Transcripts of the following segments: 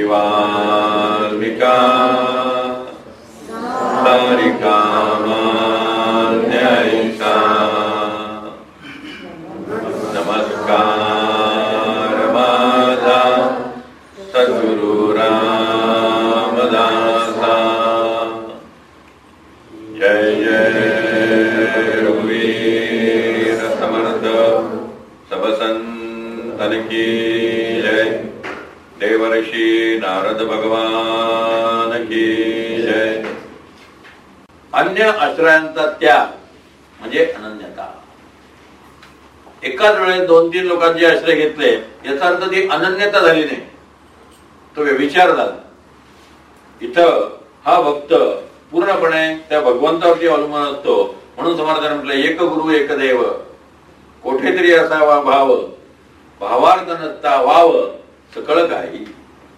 वाल्मिका सारिका मान्यैषा नमस्कार माझा सद्गुरु रामदासा जय जय रघुवीर समर्थ सब संतन की जय देवर्षि नारद भगवान की जय। अन्य आश्रयांचा त्याग म्हणजे अनन्यता। एकाच वेळेस 2-3 लोकांचे आश्रय घेतले याचा अर्थ ती अनन्यता झाली नाही, तो व्यभिचार झाला। इथं हा भक्त पूर्णपणे त्या भगवंतावरती अवलंबून असतो, म्हणून समर्थाने म्हटलं एक गुरु एक देव, कोठेतरी असावा भाव, भावार्थ नसता वाव सकळ काही।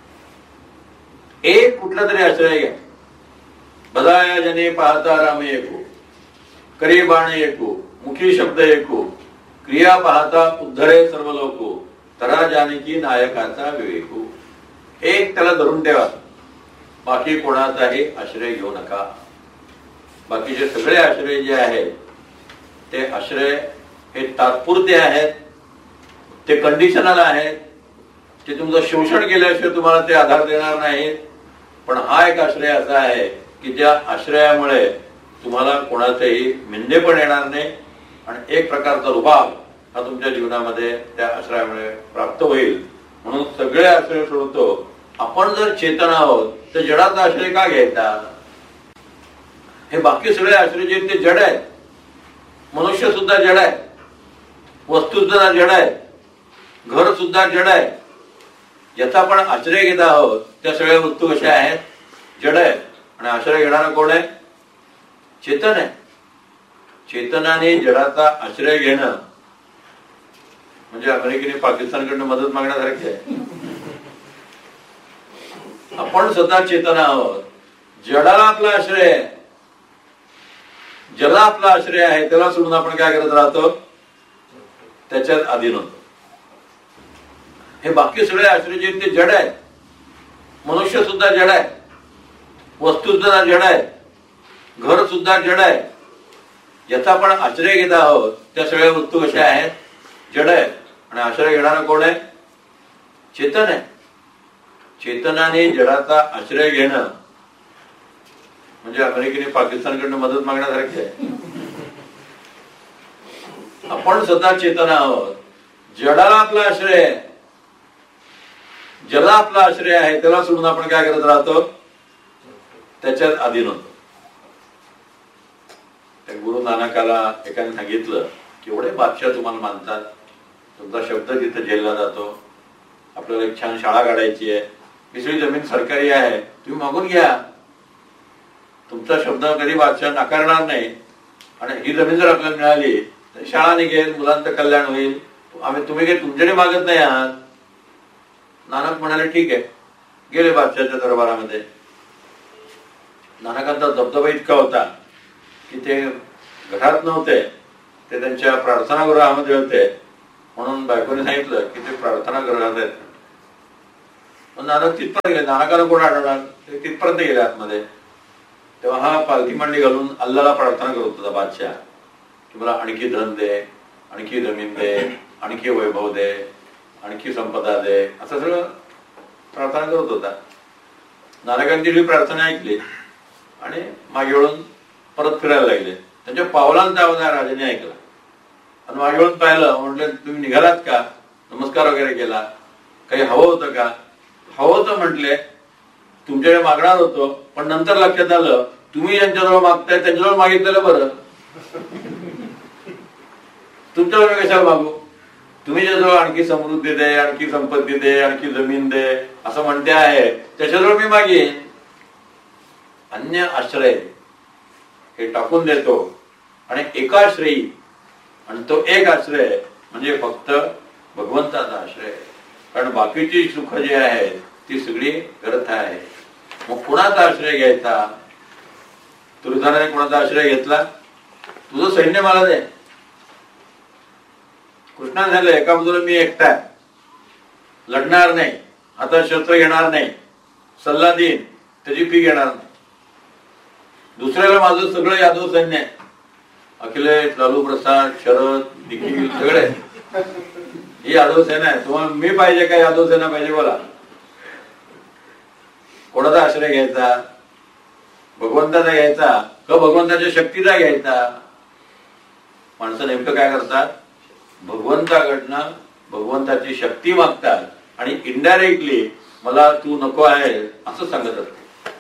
एक कुठला तरी आश्रय घ्या। बदाया जने पाहता राम एको, करी बाण एको, मुखी शब्द एको, क्रिया पाहता उद्धरे सर्व लोको, तरा जानकी नायकाचा विवेको। एक त्याला धरून ठेवा, बाकी कोणाचाही आश्रय घेऊ नका। बाकीचे सगळे आश्रय जे आहेत ते आश्रय हे तात्पुरते आहेत, ते कंडिशनल आहेत, ते तुमचं शोषण केल्याशिवाय तुम्हाला ते आधार देणार नाहीत। पण हा एक आश्रय असा आहे की त्या आश्रयामुळे तुम्हाला कोणाचेही मिंदे पण येणार नाही आणि एक प्रकारचा रुबाब हा तुमच्या जीवनामध्ये त्या आश्रयामुळे प्राप्त होईल। म्हणून सगळे आश्रय सोडतो। आपण जर चेतन आहोत तर जडाचा आश्रय का घ्यायचा? हे बाकी सगळे आश्रय जे ते जड आहेत, मनुष्य सुद्धा जड आहे, वस्तू सुद्धा जड आहे, घर सुद्धा जड आहे। याचा आपण आश्रय घेत आहोत त्या सगळ्या वस्तू कशा आहेत? जड आहेत। आणि आश्रय घेणारा कोण आहे? चेतन आहे। चेतनाने जडाचा आश्रय घेणं म्हणजे अमेरिकेने पाकिस्तानकडनं मदत मागण्यासारखे आहे। आपण स्वतः चेतन आहोत, जडाला आपला आश्रय आहे, ज्याला आपला आश्रय आहे त्याला सोडून आपण काय करत राहतो? त्याच्यात अधीन होतो। हे बाकी सगळे आश्रय जे ते जड आहेत, मनुष्य सुद्धा जड आहे, वस्तू सुद्धा जड आहे, घर सुद्धा जड आहे। याचा आपण आश्रय घेत आहोत त्या सगळ्या वस्तू कशा आहेत? जड आहेत। आणि आश्रय घेणारा कोण आहे? चेतन आहे। चेतनाने जडाचा आश्रय घेणं म्हणजे अमेरिकेने पाकिस्तानकडनं मदत मागण्यासारखे आहे। आपण स्वतः चेतन आहोत, जडाला आपला आश्रय आहे, ज्याला आपला आश्रय आहे त्याला सोडून आपण काय करत राहतो? त्याच्यात अधीन होतो। गुरु नानकाला एकाने सांगितलं की एवढे बादशाह तुम्हाला मानतात, तुमचा शब्द तिथे झेलला जातो, आपल्याला एक छान शाळा काढायची आहे, ही सगळी जमीन सरकारी आहे, तुम्ही मागून घ्या, तुमचा शब्द कधी बादशाह नाकारणार नाही। आणि ही जमीन जर आपल्याला मिळाली तर शाळा निघेल, मुलांचं कल्याण होईल, तुम्ही काही तुमच्याकडे मागत नाही आहात। नानक म्हणाले ठीक आहे। गेले बादशाहच्या दरबारामध्ये। नानकांचा दबदबा इतका होता की ते घरात नव्हते, ते त्यांच्या प्रार्थनागृहामध्ये होते। म्हणून बायकोने सांगितलं की ते प्रार्थना गृहात आहेत। नानक तिथपर्यंत गेले, नानकाला कोण आढळणार? ते तिथपर्यंत गेले आतमध्ये। तेव्हा हा पालखी मांडी घालून अल्लाला प्रार्थना करत होता बादशाह की मला आणखी धन दे, आणखी जमीन दे, आणखी वैभव दे, आणखी संपदा दे, असं सगळं प्रार्थना करत होता। नानकांची जी प्रार्थना ऐकली आणि मागे वळून परत फिरायला लागले। त्यांच्या पावलांचा आवाज राजाने ऐकला आणि मागे वळून पाहिलं, म्हटलं तुम्ही निघालात का? नमस्कार वगैरे केला, काही हवं होतं का? हवं होतं म्हटले, तुमच्याकडे मागणार होतो, पण नंतर लक्षात आलं तुम्ही ज्यांच्याजवळ मागताय त्यांच्याजवळ मागितलेलं बरं, तुमच्याजवळ कशाला मागू? तुम्ही ज्याजवळ आणखी समृद्धी दे, आणखी संपत्ती दे, आणखी जमीन दे असं म्हणते आहे, त्याच्याजवळ मी मागेन। अन्य आश्रय हे टाकून देतो आणि एकाश्रयी, आणि तो एक आश्रय म्हणजे फक्त भगवंताचा आश्रय। कारण बाकीची सुख जी आहेत ती सगळी व्यर्थ आहे। मग कुणाचा आश्रय घ्यायचा? दुर्योधनाने कोणाचा आश्रय घेतला? तुझं सैन्य मला दे। कृष्णा झालं एका बाजूला मी एकटा लढणार नाही, हातात शस्त्र घेणार नाही, सल्ला देईन त्याची फी घेणार नाही. दुसऱ्याला माझं सगळं यादव सैन्य आहे, अखिलेश, लालू प्रसाद, शरद, निखिल सगळे ही यादव सेना आहे. तुम्हाला मी पाहिजे का यादव सेना पाहिजे? बोला. कोणाचा आश्रय घ्यायचा? भगवंताचा घ्यायचा का भगवंताच्या शक्तीचा घ्यायचा? माणसं नेमकं काय करतात? भगवंताकडनं भगवंताची शक्ती मागतात आणि इनडायरेक्टली मला तू नको आहे असं सांगत असते.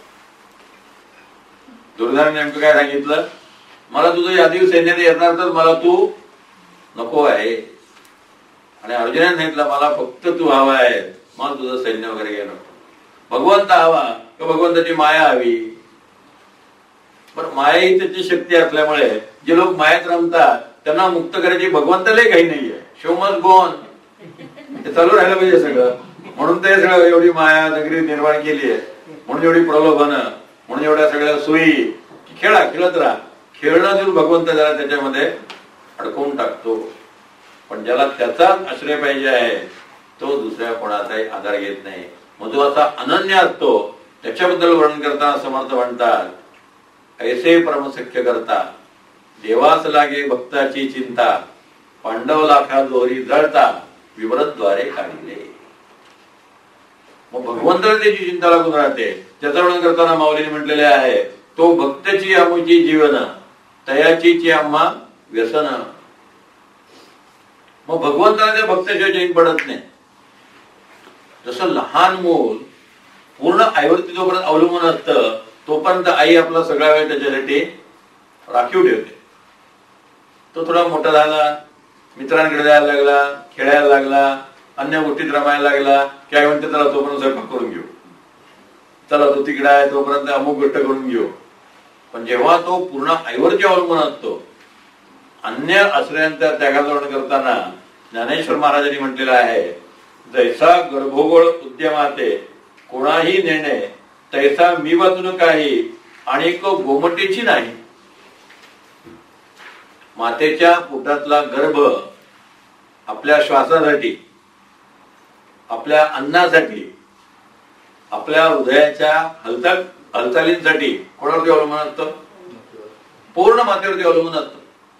दुर्योधनाने नेमकं काय सांगितलं? मला तुझं यादव सैन्याने येणार तर मला तू नको आहे. आणि अर्जुनाने सांगितलं मला फक्त तू हवा आहे, मला तुझं सैन्य वगैरे घे नको. भगवंत हवा का भगवंताची माया हवी? पण माया ही त्याची शक्ती असल्यामुळे जे लोक मायात रमतात त्यांना मुक्त करायची भगवंतालाही काही नाहीये. शो मस्ट गो ऑन, ते चालू राहिलं पाहिजे सगळं. म्हणून ते सगळं एवढी माया नगरी निर्माण केली आहे, म्हणून एवढी प्रलोभनं, म्हणून एवढ्या सगळ्या सोयी. खेळा, खेळत राहा. खेळणं देऊन भगवंत जरा त्याच्यामध्ये अडकवून टाकतो. पण ज्याला त्याचाच आश्रय पाहिजे आहे तो दुसऱ्या कोणाचाही आधार घेत नाही. मग जो असा अनन्य असतो त्याच्याबद्दल वर्णन करताना समर्थ म्हणतात, ऐसे परमसख्य करता देवास लागे भक्ताची चिंता, पांडव लाखा दोरी जळता विव्रतद्वारे काढिले. मग भगवंताला त्याची चिंता लागून राहते. त्याचं वर्णन करताना माऊलीने म्हटलेले आहे, तो भक्तची आमुची जीवन तयाचीची आम्हा व्यसन. मग भगवंताला त्या भक्ताशिवाय चैन पडत नाही. जसं लहान मूल पूर्ण आईवरती जोपर्यंत अवलंबून असतं तोपर्यंत आई आपला सगळा वेळ त्याच्यासाठी राखीव ठेवते. तो थोडा मोठा झाला, मित्रांकडे जायला लागला, खेळायला लागला, अन्य गोष्टीत रमायला लागला की आई म्हणते चला तोपर्यंत स्वयंपाक करून घेऊ, चला तो तिकडे आहे तोपर्यंत अमुक गोष्ट करून घेऊ. पण जेव्हा तो पूर्ण आईवरती अवलंबून असतो, अन्य आश्रयांचा त्यागाचं वर्णन करताना ज्ञानेश्वर महाराजांनी म्हटलेलं आहे, जैसा गर्भोगोळ उद्यमाते कोणाही नेणे, तैसा मी वाचून काही आणि गोमटेची नाही. मातेच्या पोटातला गर्भ आपल्या श्वासासाठी, आपल्या अन्नासाठी, आपल्या हृदयाच्या हालचालींसाठी कोणावरती अवलंबून असतं? पूर्ण मातेवरती अवलंबून असतं.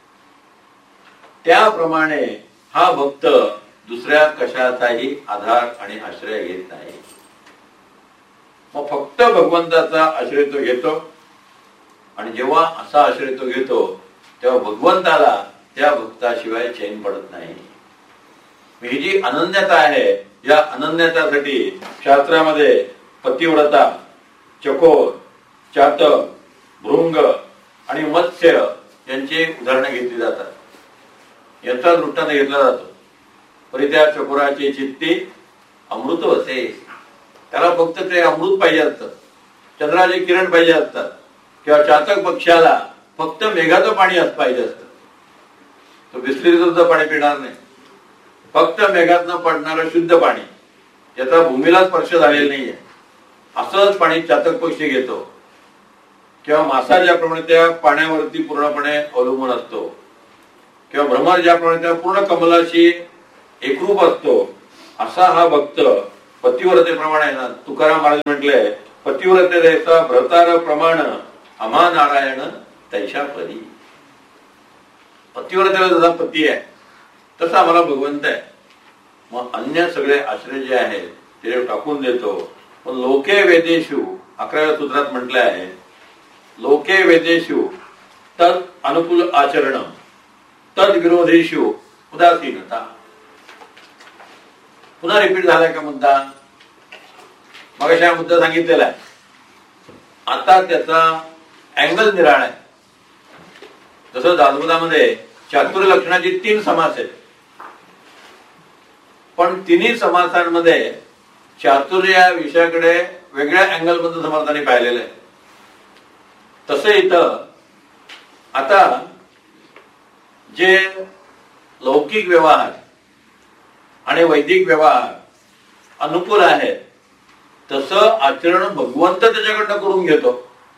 त्याप्रमाणे हा भक्त दुसऱ्या कशाचाही आधार आणि आश्रय घेत नाही. मग फक्त भगवंताचा आश्रय तो घेतो. आणि जेव्हा असा आश्रय तो घेतो तेव्हा भगवंताला त्या भक्ताशिवाय चैन पडत नाही. ही जी अनन्यता आहे, या अनन्यतासाठी शास्त्रामध्ये पतिव्रता, चकोर, चातक, भृंग आणि मत्स्य यांची उदाहरणं घेतली जातात. याचा दृष्टांत घेतला जातो. परित्या चकोराची चित्ती अमृत वसे. त्याला फक्त ते अमृत पाहिजे असतं, चंद्राचे किरण पाहिजे असतात. किंवा चातक पक्षाला फक्त मेघाचं पाणी पाहिजे असतं. तो बिस्लरीचं पाणी पिणार नाही. फक्त मेघातनं पडणारं शुद्ध पाणी, याचा भूमीला स्पर्श झालेला नाहीये, असंच पाणी चातक पक्षी घेतो. किंवा मासा ज्याप्रमाणे त्या पाण्यावरती पूर्णपणे अवलंबून असतो, किंवा भ्रमर ज्याप्रमाणे त्या पूर्ण कमलाशी एकरूप असतो, असा हा भक्त पतिव्रतेप्रमाणे ना. तुकाराम महाराज म्हटलंय, पतिव्रतेचा भ्रतार प्रमाण अमा नारायण तैशा परी. पतिव्रतेला जसा पती आहे तसा आम्हाला भगवंत आहे. मग अन्य सगळे आश्रय जे आहेत ते टाकून देतो. पण लोके वेदेषु 11व्या सूत्रात म्हटलं आहे, लोके वेदेषु तद अनुकूल आचरण तद विरोधेषु उदासीनता. पुन्हा रिपीट झालाय का मुद्दा? मग अशा मुद्दा सांगितलेला आहे. आता त्याचा अँगल निराळा आहे. जसं दासबोधामध्ये चातुर्य लक्षणाची 3 समास आहेत, पण तिन्ही समासांमध्ये चातुर्य या विषयाकडे वेगळ्या अँगल मधून समर्थाने पाहिलेलं आहे. तसं इथं आता जे लौकिक व्यवहार आणि वैदिक व्यवहार अनुकूल आहेत तसं आचरण भगवंत त्याच्याकडनं करून घेतो.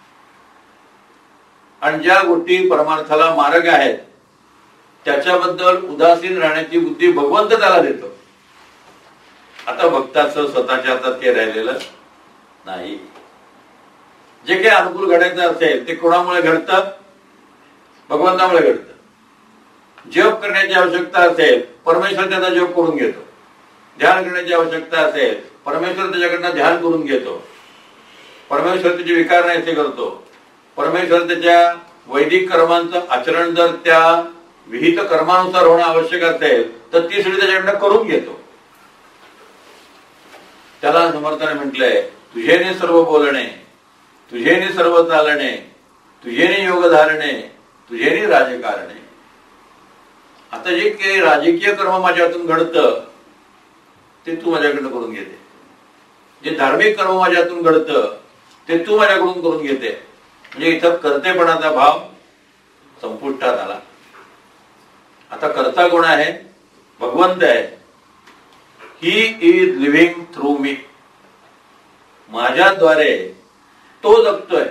आणि ज्या गोष्टी परमार्थाला मार्ग आहेत त्याच्याबद्दल उदासीन राहण्याची बुद्धी भगवंत त्याला देतो. आता भक्ताचं स्वतःच्या हातात ते राहिलेलं नाही. जे काही अनुकूल घडायचं असेल ते कोणामुळे घडतं? भगवंतामुळे घडतं. जप करण्याची आवश्यकता असेल, परमेश्वर त्याचा जप करून घेतो. ध्यान करण्याची आवश्यकता असेल, परमेश्वर त्याच्याकडनं ध्यान करून घेतो. परमेश्वर त्याचे विकार नाहीसे करतो. परमेश्वर त्याच्या वैदिक कर्मांचं आचरण जर त्या विहित कर्मानुसार होणं आवश्यक असेल तर ती सगळी त्याच्याकडनं करून घेतो. त्याला समर्थाने म्हटलंय, तुझेने सर्व बोलणे, तुझेने सर्व चालणे, तुझेने योग धारणे, तुझेने राजकारणे. आता जे काही राजकीय कर्म माझ्यातून घडतं ते तू माझ्याकडनं करून घेते. जे धार्मिक कर्म माझ्यातून घडतं ते तू माझ्याकडून करून घेते. म्हणजे इथं कर्तेपणाचा भाव संपुष्टात आला. आता कर्ता कोण आहे? भगवंत आहे. ही इज लिव्हिंग थ्रू मी. माझ्याद्वारे तो जगतोय,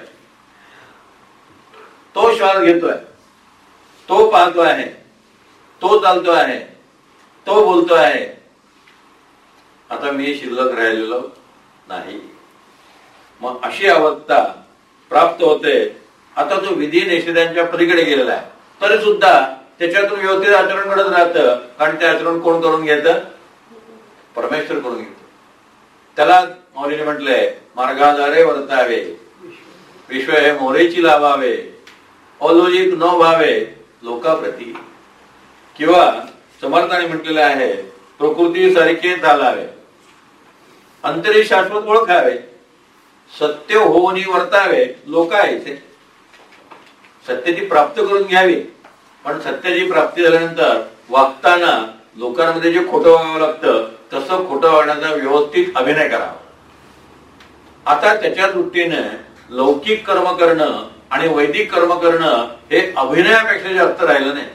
तो श्वास घेतोय, तो पाहतो आहे, तो चालतो आहे, तो बोलतो आहे. आता मी शिल्लक राहिलेलो नाही. मग अशी अवस्था प्राप्त होते. आता तो विधी निषेधांच्या पलीकडे गेलेला आहे, तरी सुद्धा त्याच्यातून व्यवस्थित आचरण घडत राहतं. कारण ते आचरण कोण करून घेतं? परमेश्वर करून घेतो. त्याला मौलीने म्हटलंय, मार्गाद्वारे वर्तावे, विश्व हे मोरेची लावावे, अलोलिक न व्हावे लोकाप्रती. किंवा समर्थाने म्हटलेलं आहे, प्रकृती सारखे चालावे, अंतरी शाश्वत ओळखावे, सत्य होऊन वर्तावे लोकायचे. सत्याची प्राप्त करून घ्यावी, पण सत्याची प्राप्ती झाल्यानंतर वागताना लोकांमध्ये जे खोटं वागावं लागतं तसं खोटं वागण्याचा व्यवस्थित अभिनय करावा. आता त्याच्या दृष्टीने लौकिक कर्म करणं आणि वैदिक कर्म करणं हे अभिनयापेक्षा जास्त राहिलं नाही.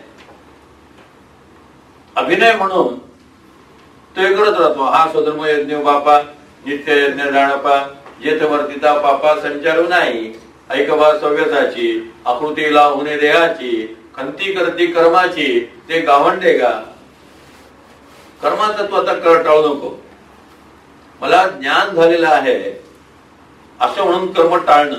अभिनय म्हणून तो करत राहतो. हा स्वधर्म यज्ञ बापा, नित्य यज्ञ जाणपा, जेथवर्तिता पापा संचारू नाही, ऐकवा सव्यताची, आकृती लावणे देहाची, खंती करती कर्माची, ते गावंडे गा. कर्माचं तू आता टाळू नको. मला ज्ञान झालेलं आहे असं म्हणून कर्म टाळणं,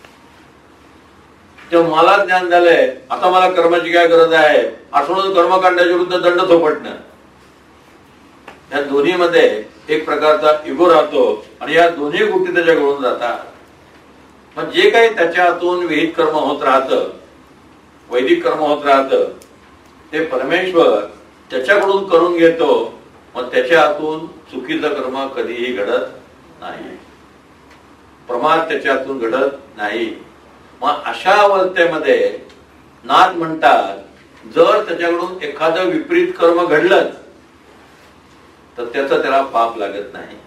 तेव्हा मला ज्ञान झालंय आता मला कर्माची काय गरज आहे असं म्हणून कर्मकांडाच्या विरुद्ध दंड थोपटणं, या दोन्ही मध्ये एक प्रकारचा इगो राहतो आणि या दोन्ही गोष्टी त्याच्याकडून जातात. मग जे काही त्याच्या हातून विहित कर्म होत राहतं, वैदिक कर्म होत राहतं, ते परमेश्वर त्याच्याकडून करून घेतो. मग त्याच्या हातून चुकीचं कर्म कधीही घडत नाही, प्रमाद त्याच्या हातून घडत नाही. मग अशा अवस्थेमध्ये नाथ म्हणतात, जर त्याच्याकडून एखादं विपरीत कर्म घडलं तर त्याचं त्याला पाप लागत नाही.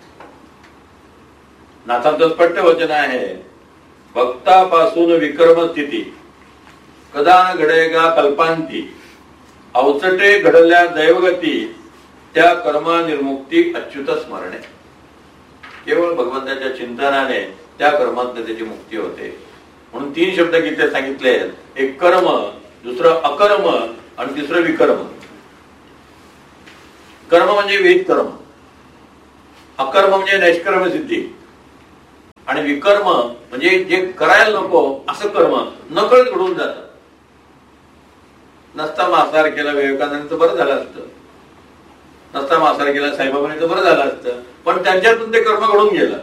नाथांचं स्पष्ट वचन आहे, भक्तापासून विकर्म स्थिती कदा न घडेगा कल्पांती, अवचटे घडल्या दैवगती, त्या कर्मा निर्मुक्ती अच्युत स्मरणे. केवळ भगवंताच्या चिंतनाने त्या कर्मात त्याची मुक्ती होते. म्हणून 3 शब्द गीतेत सांगितले आहेत. एक कर्म, दुसरं अकर्म आणि तिसरं विकर्म. कर्म म्हणजे विहित कर्म, अकर्म म्हणजे नैष्कर्म सिद्धी, आणि विकर्म म्हणजे जे करायला नको असं कर्म नकळत घडून जातं. नसता मासार केला विवेकानंद बरं झालं असतं, नसता मासार केला साईबाबांनी तर बरं झालं असतं, पण त्यांच्यातून ते कर्म घडून गेलं.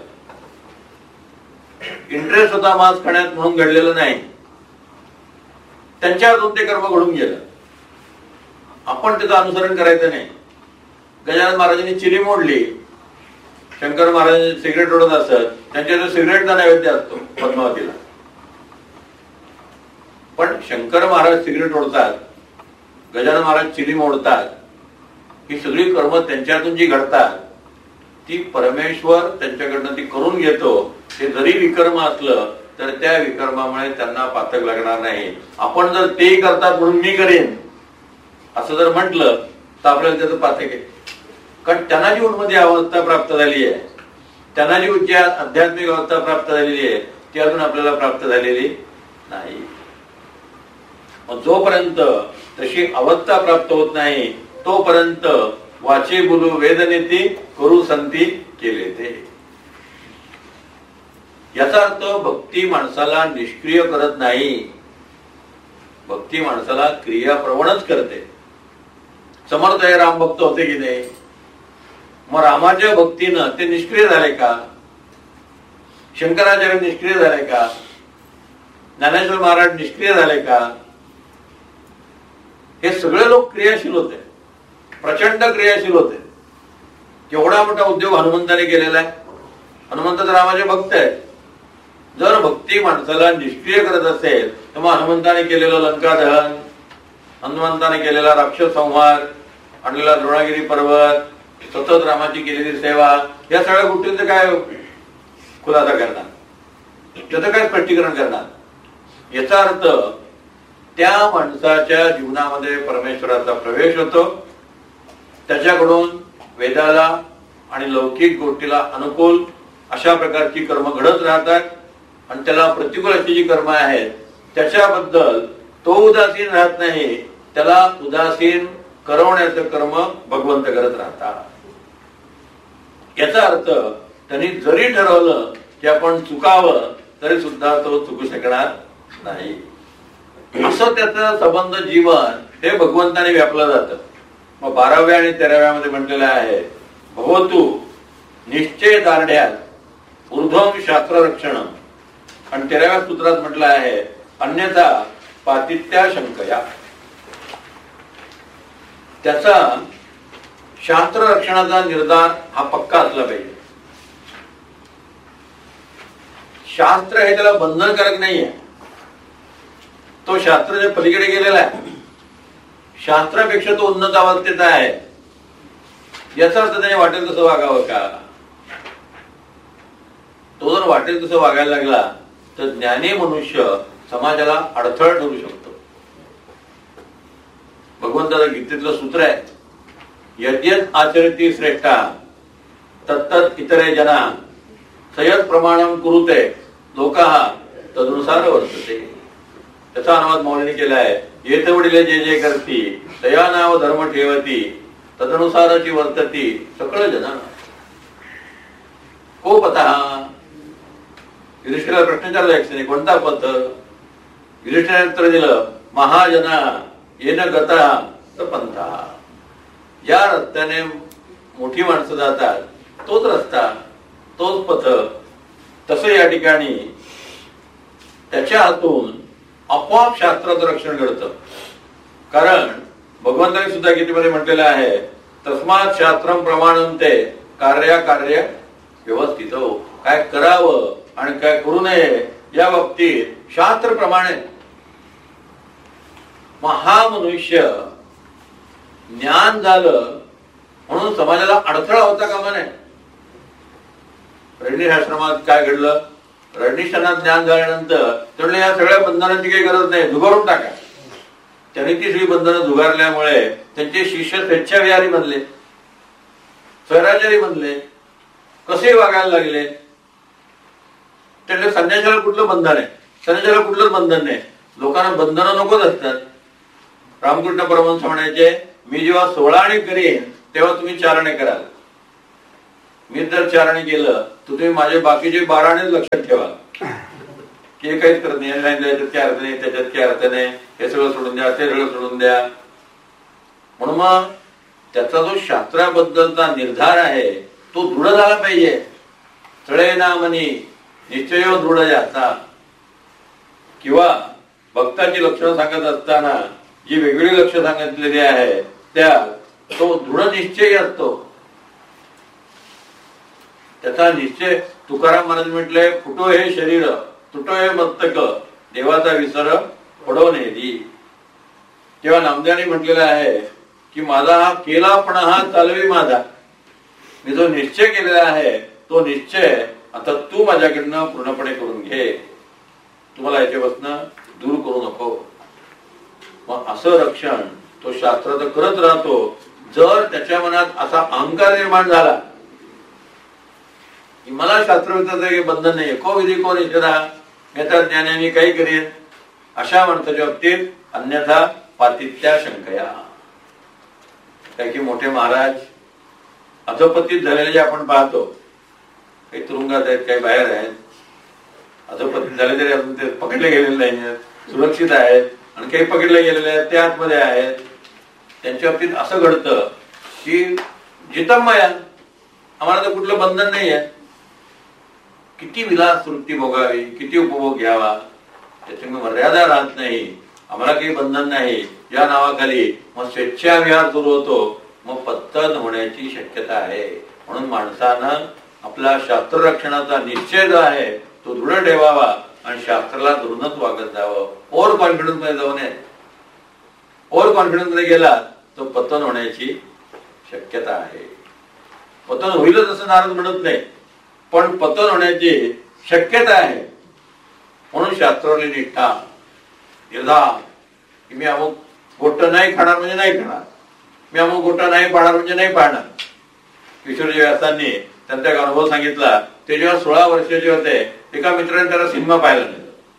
इंटरेस्ट होता मांस खाण्यात म्हणून घडलेलं नाही, त्यांच्या हातून ते कर्म घडून गेलं. आपण त्याचं अनुसरण करायचं नाही. गजानन महाराजांनी चिली मोडली, शंकर महाराजांनी सिगरेट ओढत असत, त्यांच्या सिगरेटचा नैवेद्य असतो पद्मावतीला. पण शंकर महाराज सिगरेट ओढतात, गजानन महाराज चिली मोडतात, ही सगळी कर्म त्यांच्यातून जी घडतात ती परमेश्वर त्यांच्याकडनं ती करून घेतो. ते जरी विकर्म असलं तर त्या विकर्मामुळे त्यांना पातक लागणार नाही. आपण जर तेही करतात म्हणून मी करेन असं जर म्हटलं तर आपल्याला त्याचं पातक आहे. कारण त्यांना जी उन्मती अवस्था प्राप्त झाली आहे, त्यांना जी उच्च आध्यात्मिक अवस्था प्राप्त झालेली आहे ती अजून आपल्याला प्राप्त झालेली नाही. मग जोपर्यंत तशी अवस्था प्राप्त होत नाही तोपर्यंत वाचे बोलू वेदनेती करू संती केले ते. याचा अर्थ भक्ती माणसाला निष्क्रिय करत नाही, भक्ती माणसाला क्रियाप्रवणच करते. समर्थ हे राम भक्त होते की नाही? मग रामाच्या भक्तीनं ते निष्क्रिय झाले का? शंकराचार्य निष्क्रिय झाले का? ज्ञानेश्वर महाराज निष्क्रिय झाले का? हे सगळे लोक क्रियाशील होते, प्रचंड क्रियाशील होते. केवढा मोठा उद्योग हनुमंताने केलेला आहे. हनुमंत तर रामाचे भक्त आहेत. जर भक्ती माणसाला निष्क्रिय करत असेल तर मग हनुमंताने केलेलं लंकादहन, हनुमंताने केलेला राक्षस संहार, आणलेला द्रोणागिरी पर्वत, सतत रामाची केलेली सेवा, या सगळ्या गोष्टींचं काय खुलासा करणार, त्याचं काय स्पष्टीकरण करणार? याचा अर्थ त्या माणसाच्या जीवनामध्ये परमेश्वराचा प्रवेश होतो, त्याच्याकडून वेदाला आणि लौकिक गोष्टीला अनुकूल अशा प्रकारची कर्म घडत राहतात, आणि त्याला प्रतिकूल अशी जी कर्म आहेत त्याच्याबद्दल तो उदासीन राहत नाही, त्याला उदासीन करवण्याचं कर्म भगवंत करत राहतात. याचा अर्थ त्यांनी जरी ठरवलं की आपण चुकावं तरी सुद्धा तो चुकू शकणार नाही. असं त्याचं संबंध जीवन हे भगवंताने व्यापलं जातं. मग 12व्या आणि 13व्या मध्ये म्हटलेलं आहे, भवतु निश्चय दार्ढ्यात ऊर्ध्वम शास्त्र रक्षणम, आणि 13व्या सूत्रात म्हटलं आहे अन्यथा पातित्या शंकया. त्याचा शास्त्र रक्षणाचा निर्धार हा पक्का असला पाहिजे. शास्त्र हे त्याला बंधनकारक नाहीये, तो शास्त्राच्या पलीकडे गेलेला आहे, शास्त्रापेक्षा तो उन्नत अवस्थेचा आहे. याचा अर्थ त्याने वाटेल तसं वागावं का? तो जर वाटेल तसं वागायला लागला तर ज्ञानी मनुष्य समाजाला अडथळा ठरू शकतो. भगवंताचं गीतेतलं सूत्र आहे, यद्यत आचरती श्रेष्ठा तत्तत इतरे जना सयत प्रमाणम कुरुते लोकाः तदनुसार वर्तते. त्याचा अनुवाद मौलीने केला आहे, येत वडिले जे जे करती तया नाव धर्म ठेवती तदनुसाराची वर्तती सकळ जना. को पतः? युधिष्ठिराला प्रश्न विचारला एकशे कोणता पथ? युधिष्ठिराने उत्तर दिलं, महाजना येन गता पंथा. या रस्त्याने मोठी माणसं जातात तोच रस्ता, तोच पथ. तसं या ठिकाणी त्याच्या हातून आपोआप शास्त्राचं रक्षण घडतं. कारण भगवंताने सुद्धा गीतेमध्ये म्हटलेलं आहे, तस्मात शास्त्रम प्रमाणंते कार्य व्यवस्थित. काय करावं आणि काय करू नये या बाबतीत शास्त्र प्रमाणे. मग हा मनुष्य ज्ञान झालं म्हणून समाजाला अडथळा होता कामा नये. रणनीश आश्रमात काय घडलं? रणनीशांना ज्ञान झाल्यानंतर त्यांना या सगळ्या बंधनांची काही गरज नाही, झुगारून टाका. त्यांनी ती सगळी बंधनं झुगारल्यामुळे त्यांचे शिष्य स्वेच्छाविहारी बनले, स्वैराचारी बनले, कसे वागायला लागले. त्यांना संन्यासाला कुठलं बंधन आहे? संन्यासाला कुठलंच बंधन नाही. लोकांना बंधनं नकोच असतात. रामकृष्ण परमहंस म्हणायचे, मी जेव्हा 16 आणे करेन तेव्हा तुम्ही 4 आणे कराल. मी जर 4 आणे केलं तर तुम्ही माझे बाकीचे 12 आणे लक्षात ठेवा की हे काहीच करत नाही, याच्यात काय अर्थ नाही, त्याच्यात काय अर्थ नाही, हे सगळं सोडून द्या, ते सगळं सोडून द्या. म्हणून मग त्याचा जो शास्त्राबद्दलचा निर्धार आहे तो दृढ झाला पाहिजे. तळे ना मनी निश्चय दृढ जाता. किंवा भक्ताची लक्षणं सांगत असताना जी वेगवेगळी लक्ष सांगितलेली आहे त्यात तो दृढ निश्चय असतो. त्याचा निश्चय तुकाराम महाराज म्हटले, फुटो हे शरीर तुटो हे मस्तक देवाचा विसर पडो नेरी. तेव्हा नामदेवाने म्हटलेलं आहे की माझा हा केला पण हा चालवी माझा. मी जो निश्चय केलेला आहे तो निश्चय आता तू माझ्याकडनं पूर्णपणे करून घे, तुम्हाला याच्यापासून दूर करू नको. मग असं रक्षण तो शास्त्राचं करत राहतो. जर त्याच्या मनात असा अहंकार निर्माण झाला की मला शास्त्रविचाराचं काही बंधन नाही, को विधी को निषेधा, मी तर ज्ञानाने काही करेन, अशा माणसाच्या बाबतीत अन्यथा पातित्या शंकया. काय की मोठे महाराज अधोपतीत झालेले जे आपण पाहतो, काही तुरुंगात आहेत, काही बाहेर आहेत, अधोपतित झाले तरी अजून ते पकडले गेलेले नाही, सुरक्षित आहेत. आणि काही पकडले गेलेले आहेत ते आतमध्ये आहेत. त्यांच्या बाबतीत असं घडतं की जितमया, आम्हाला तर कुठलं बंधन नाही आहे. किती विलास वृत्ती भोगावी, किती उपभोग घ्यावा, त्याची मर्यादा राहत नाही. आम्हाला काही बंधन नाही. या नावाखाली मग स्वेच्छाविहार सुरू होतो, मग पतन होण्याची शक्यता आहे. म्हणून माणसानं आपला शास्त्ररक्षणाचा निश्चय जो आहे तो दृढ ठेवावा आणि शास्त्राला धरूनच वागत जावं. ओव्हर कॉन्फिडन्स मध्ये जाऊ नये. ओव्हर कॉन्फिडन्स मध्ये गेला तो पतन होण्याची शक्यता आहे. पतन होईलच असं नारद म्हणत नाही, पण पतन होण्याची शक्यता आहे. म्हणून शास्त्रावरली निष्ठा, निर्धार की मी अमुक गोष्ट नाही खाणार म्हणजे नाही खाणार, मी अमुक गोष्ट नाही पाळणार म्हणजे नाही पाळणार. किशोरजी व्यासांनी त्यांचा एक अनुभव सांगितला. ते जेव्हा 16 वर्षाचे होते, एका मित्राने त्याला सिनेमा पाहायला नेलं.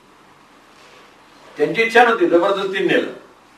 त्यांची इच्छा नव्हती, जबरदस्ती नेलं.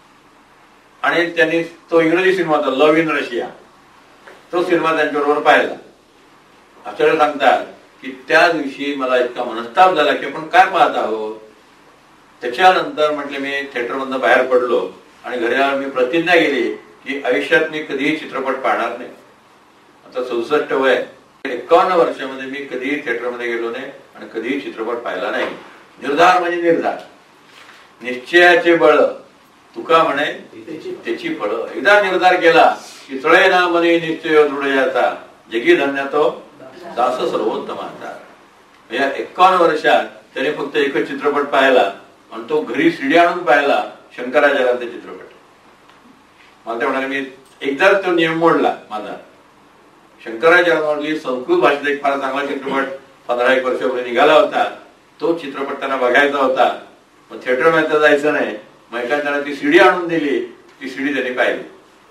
आणि त्यांनी तो इंग्रजी सिनेमा होता, लव्ह इन रशिया, तो सिनेमा त्यांच्याबरोबर पाहिला. आचार्य सांगतात की त्या दिवशी मला इतका मनस्ताप झाला की आपण काय पाहत आहोत. त्याच्यानंतर म्हटले मी थिएटर मधून बाहेर पडलो आणि घरी आल्यावर मी प्रतिज्ञा केली की आयुष्यात मी कधीही चित्रपट पाहणार नाही. आता 64 वय, 51 वर्षामध्ये मी कधीही थिएटरमध्ये गेलो नाही आणि कधीही चित्रपट पाहिला नाही. निर्धार म्हणजे निर्धार, निश्चयाचे बळ, तुका म्हणे त्याची फळं. एकदा निर्धार केला की चळे ना मनी निश्चय दृढयाचा, जगी धन्य तो दास सर्वोत्तम आता. या 51 वर्षात त्याने फक्त एकच चित्रपट पाहिला आणि तो घरी सीडी आणून पाहिला, शंकराचार्यांचा चित्रपट. मला ते म्हणाले मी एकदाच तो नियम मोडला माझा. शंकराचार्यांवरली संस्कृत भाषेचा एक फार चांगला चित्रपट 15-1 वर्षापूर्वी निघाला होता. तो चित्रपट त्यांना बघायचा होता. मग थिएटरमध्ये जायचं नाही, मग एका त्यांना ती सीडी आणून दिली. ती सीडी त्यांनी पाहिली.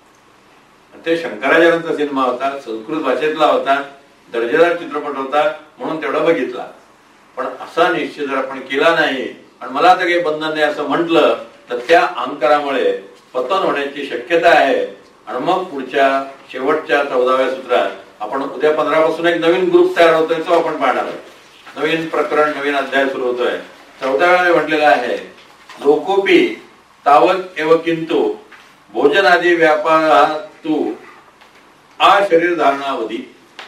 ते शंकराचार्यांचा सिनेमा होता, संस्कृत भाषेतला होता, दर्जेदार चित्रपट होता, म्हणून तेवढा बघितला. पण असा निश्चय जर आपण केला नाही आणि मला आता काही बंधन नाही असं म्हटलं तर त्या अहंकारामुळे पतन होण्याची शक्यता आहे. आणि मग पुढच्या शेवटच्या 14व्या सूत्रात आपण उद्या 15 पासून एक नवीन ग्रुप तयार होतोय, तो आपण पाहणार आहोत. नवीन प्रकरण, नवीन अध्याय सुरू होतोय. 14व्या म्हटलेलं आहे लोकोपी तावत एव किंतु भोजन आदी व्यापार तू आ शरीर धारणावधी.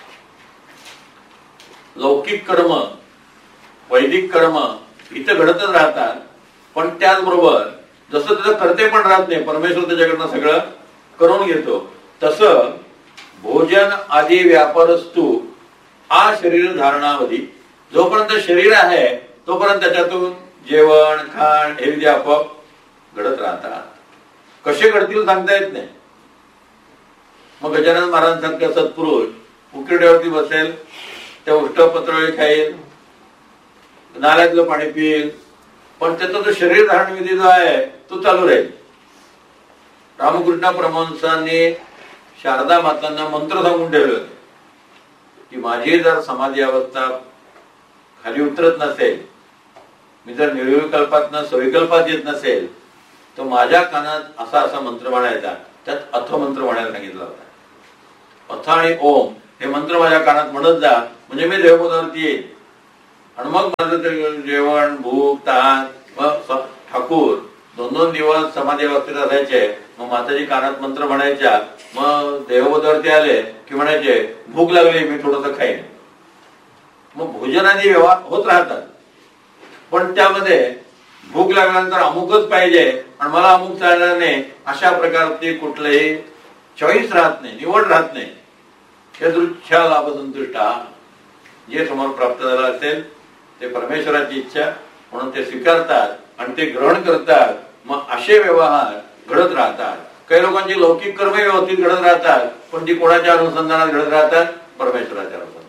लौकिक कर्म, वैदिक कर्म इथं घडतच राहतात, पण त्याचबरोबर जसं त्याचं कर्ते पण राहत नाही, परमेश्वर त्याच्याकडनं सगळं करून घेतो. तसं भोजन आदी व्यापारस्तू आ शरीर धारणावधी, जोपर्यंत शरीर आहे तोपर्यंत त्याच्यातून जेवण खाण हे विधी आपोआप घडत राहतात. कसे घडतील सांगता येत नाही. मग गजानन महाराजांसारखा सत्पुरुष उकिरड्यावरती बसेल, त्या उष्टपत्रळे खाईल, नाल्यातलं पाणी पिईल, पण त्याचा जो शरीर धारण विधी जो आहे तो चालू राहील. रामकृष्ण परमहंसांनी शारदा मातांना मंत्र सांगून ठेवले होते की माझी जर समाधी अवस्था खाली उतरत नसेल, मी जर निर्विकल्पातनं सविकल्पात येत नसेल, तर माझ्या कानात असा असा मंत्र म्हणायचा. त्यात अथ मंत्र म्हणायला सांगितला होता. अथ आणि ओम हे मंत्र माझ्या कानात म्हणत जा, म्हणजे मी देवपदावरती येईल. आणि मग माझं जेवण भूक ताण, मग ठाकूर 2-2 दिवस समाधी अवस्थेत असायचे. मग माताजी कानात मंत्र म्हणायच्या, मग देवपदावरती आले की म्हणायचे भूक लागली मी थोडंसं खाईन. मग भोजनादी व्यवहार होत राहतात, पण त्यामध्ये भूक लागल्यानंतर अमुकच पाहिजे आणि मला अमुक चालणार नाही अशा प्रकारचे कुठलेही चॉईस राहत नाही, निवड राहत नाही. यदृच्छा लाभ संतुष्टा, जे समोर प्राप्त झालं असेल ते परमेश्वराची इच्छा म्हणून ते स्वीकारतात आणि ते ग्रहण करतात. मग असे व्यवहार घडत राहतात. काही लोकांची लौकिक कर्म व्यवस्थित घडत राहतात, पण ती कोणाच्या अनुसंधानात घडत राहतात? परमेश्वराच्या अनुसंधानात.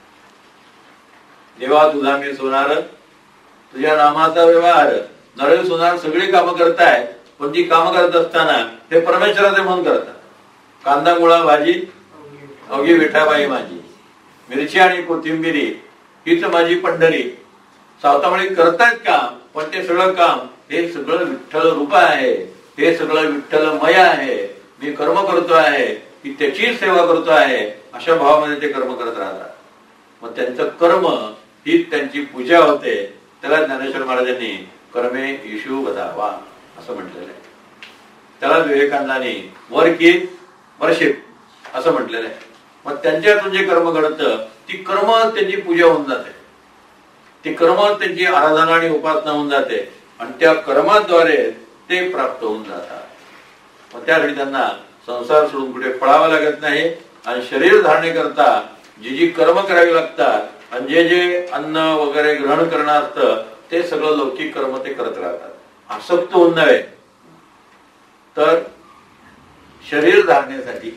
देवा तुझा मी सोनार, तुझ्या नामाचा व्यवहार, नरे सोनार सगळी कामं करताय, पण ती कामं करत असताना हे परमेश्वराचे मन करतात. कांदा मुळा भाजी अवघी विठाबाई माझी, मिरची आणि कोथिंबिरी हीच माझी पंढरी. सावतामळी करतायत काम, पण ते सगळं काम हे सगळं विठ्ठल रूप आहे, हे सगळं विठ्ठलमय आहे. मी कर्म करतो आहे की त्याची सेवा करतो आहे, अशा भावामध्ये ते कर्म करत राहतात. मग त्यांचं कर्म ही त्यांची पूजा होते. त्याला ज्ञानेश्वर महाराजांनी कर्मे ईशू बधावा असं म्हटलेलं आहे. त्याला विवेकानंदांनी वर्क इज वर्शिप असं म्हटलेलं आहे. मग त्यांच्यातून जे कर्म घडतं ती कर्म त्यांची पूजा होऊन जाते, ती कर्म त्यांची आराधना आणि उपासना होऊन जाते आणि त्या कर्माद्वारे ते प्राप्त होऊन जातात. मग त्यासाठी त्यांना संसार सोडून कुठे पळावं लागत नाही आणि शरीर धारणे करता जी जी कर्म करावी लागतात आणि जे जे अन्न वगैरे ग्रहण करणं असतं ते सगळं लौकिक कर्म ते करत राहतात. आसक्त होऊन नव्हे तर शरीर धारण्यासाठी,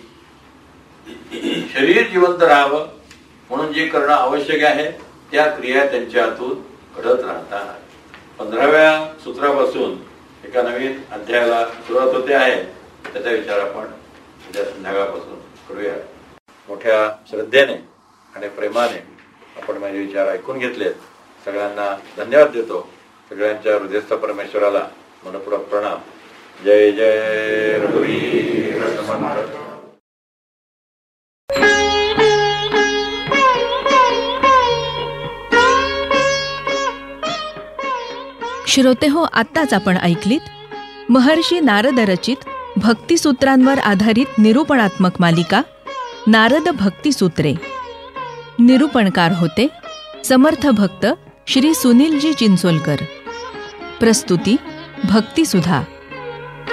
शरीर जिवंत राहावं म्हणून जे करणं आवश्यक आहे त्या क्रिया त्यांच्या हातून घडत राहतात. 15व्या सूत्रापासून एका नवीन अध्यायाला सुरुवात होते आहे. त्याचा विचार आपण उद्या संध्याकाळपासून करूया. मोठ्या श्रद्धेने आणि प्रेमाने आपण माझे विचार ऐकून घेतलेत. सगळ्यांना धन्यवाद देतो. सगळ्यांच्या हृदयस्थ परमेश्वराला मनपूर्वक प्रणाम. जय जय रघुवीर समर्थ. श्रोतेहो, आत्ताच आपण ऐकलीत महर्षी नारद रचित भक्तिसूत्रांवर आधारित निरूपणात्मक मालिका नारद भक्तिसूत्रे. निरूपणकार होते समर्थ भक्त श्री सुनीलजी चिंचोलकर. प्रस्तुती भक्तिसुधा.